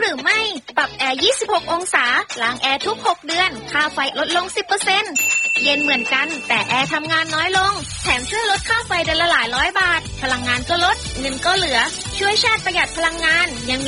รือไม่ปรับแอร์26องศาล้างแอร์ทุก6เดือนค่าไฟลดลง 10% เย็นเหมือนกันแต่แอร์ทำงานน้อยลงแถมช่วยลดค่าไฟเดือนละหลายร้อยบาทพลังงานก็ลดเงินก็เหลือช่วยชาติประหยัดพลังงานยังมี